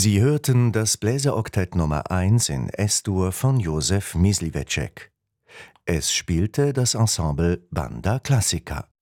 Sie hörten das Bläseroktett Nummer 1 in S-Dur von Josef Myslivecek. Es spielte das Ensemble Banda Classica.